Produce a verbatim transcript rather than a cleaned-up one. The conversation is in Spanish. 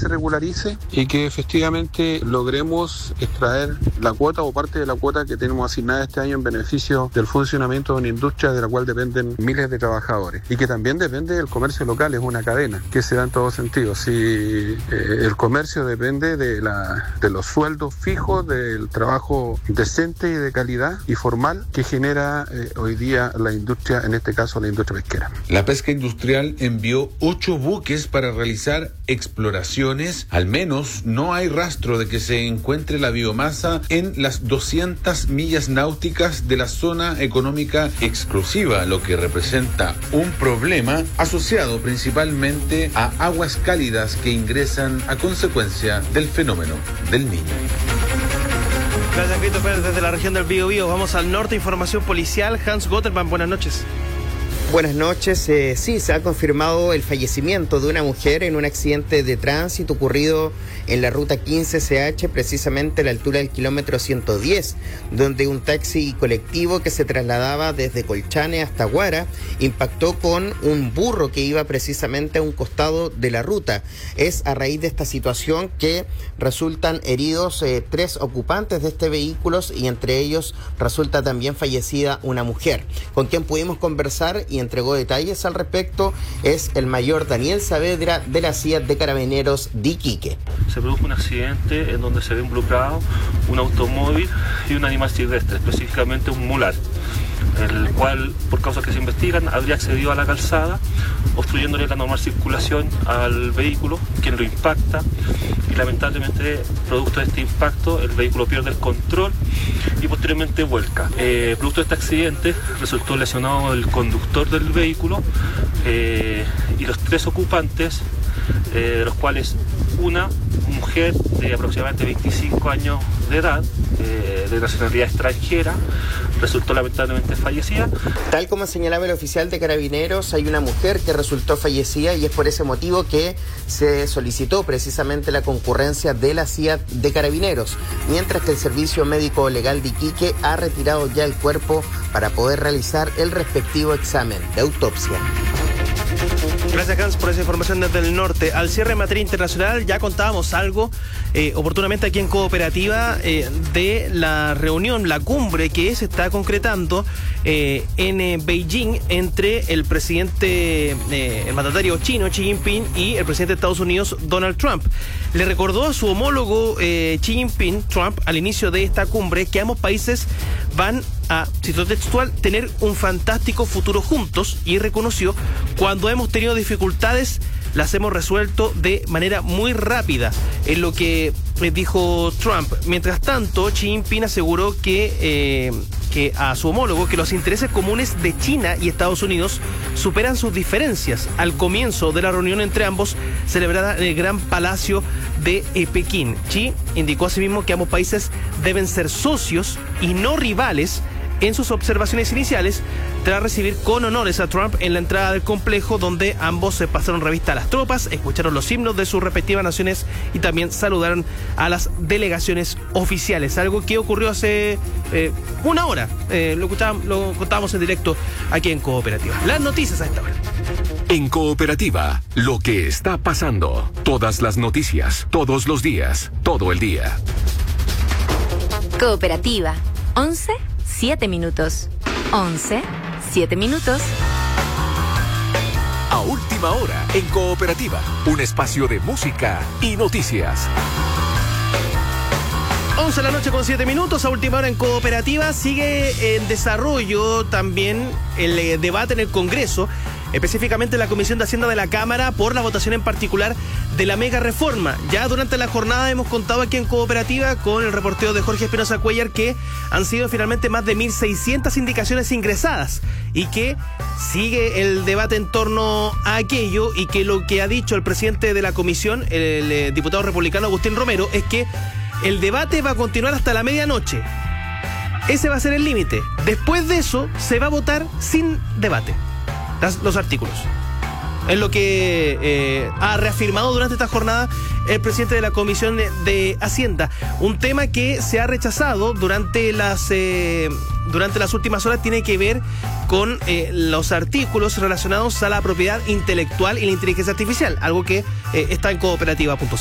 se regularice y que efectivamente logremos extraer la cuota o parte de la cuota que tenemos asignada este año en beneficio del funcionamiento de una industria de la cual dependen miles de trabajadores y que también depende del comercio local, es una cadena que se da en todos sentidos. Si eh, el comercio depende de, la, de los sueldos fijos, del trabajo decente y de calidad y formal que genera eh, hoy día la industria, en este caso la industria pesquera. La pesca industrial envió ocho buques para realizar exploraciones. Al menos no hay rastro de que se encuentre la biomasa en las doscientas millas náuticas de la zona económica exclusiva, lo que representa un problema asociado principalmente a aguas cálidas que ingresan a consecuencia del fenómeno del Niño. Gracias, Christopher, desde la región del Biobío. Vamos al norte, información policial. Hans Gotterman, buenas noches. Buenas noches. Eh, sí, se ha confirmado el fallecimiento de una mujer en un accidente de tránsito ocurrido en la ruta quince C H, precisamente a la altura del kilómetro ciento diez, donde un taxi colectivo que se trasladaba desde Colchane hasta Guara impactó con un burro que iba precisamente a un costado de la ruta. Es a raíz de esta situación que resultan heridos eh, tres ocupantes de este vehículo y entre ellos resulta también fallecida una mujer, con quien pudimos conversar y entregó detalles al respecto. Es el mayor Daniel Saavedra de la C I A de Carabineros de Iquique. Se produjo un accidente en donde se ve involucrado un automóvil y un animal silvestre, específicamente un mular, el cual, por causas que se investigan, habría accedido a la calzada, obstruyéndole la normal circulación al vehículo, quien lo impacta, y lamentablemente, producto de este impacto, el vehículo pierde el control y posteriormente vuelca. Eh, producto de este accidente, resultó lesionado el conductor del vehículo eh, y los tres ocupantes, eh, de los cuales una mujer de aproximadamente veinticinco años de edad, eh, de nacionalidad extranjera, resultó lamentablemente fallecida. Tal como señalaba el oficial de Carabineros, hay una mujer que resultó fallecida y es por ese motivo que se solicitó precisamente la concurrencia de la C I A de Carabineros, mientras que el Servicio Médico Legal de Iquique ha retirado ya el cuerpo para poder realizar el respectivo examen de autopsia. Gracias, Hans, por esa información desde el norte. Al cierre en materia internacional ya contábamos algo eh, oportunamente aquí en Cooperativa eh, de la reunión, la cumbre que se está concretando eh, en eh, Beijing entre el presidente, eh, el mandatario chino Xi Jinping y el presidente de Estados Unidos Donald Trump. Le recordó a su homólogo eh, Xi Jinping, Trump, al inicio de esta cumbre que ambos países van a, cito textual, tener un fantástico futuro juntos, y reconoció: cuando hemos tenido dificultades las hemos resuelto de manera muy rápida, es lo que dijo Trump. Mientras tanto, Xi Jinping aseguró que, eh, que a su homólogo que los intereses comunes de China y Estados Unidos superan sus diferencias. Al comienzo de la reunión entre ambos, celebrada en el Gran Palacio de eh, Pekín, Xi indicó asimismo que ambos países deben ser socios y no rivales. En sus observaciones iniciales, tras recibir con honores a Trump en la entrada del complejo, donde ambos se pasaron revista a las tropas, escucharon los himnos de sus respectivas naciones y también saludaron a las delegaciones oficiales, algo que ocurrió hace eh, una hora. Eh, lo, lo contábamos en directo aquí en Cooperativa. Las noticias a esta hora. En Cooperativa, lo que está pasando, todas las noticias, todos los días, todo el día. Cooperativa, once siete minutos. once, siete minutos. A última hora, en Cooperativa, un espacio de música y noticias. once de la noche con siete minutos, a última hora en Cooperativa. Sigue en desarrollo también el eh, debate en el Congreso, específicamente en la Comisión de Hacienda de la Cámara, por la votación en particular de la mega reforma. Ya durante la jornada hemos contado aquí en Cooperativa con el reporteo de Jorge Espinosa Cuellar que han sido finalmente más de mil seiscientas indicaciones ingresadas y que sigue el debate en torno a aquello, y que lo que ha dicho el presidente de la comisión, el, el, el diputado republicano Agustín Romero, es que el debate va a continuar hasta la medianoche. Ese va a ser el límite. Después de eso se va a votar sin debate Las, los artículos. Es lo que eh, ha reafirmado durante esta jornada el presidente de la Comisión de, de Hacienda. Un tema que se ha rechazado durante las eh, durante las últimas horas tiene que ver con eh, los artículos relacionados a la propiedad intelectual y la inteligencia artificial, algo que eh, está en cooperativa punto c l.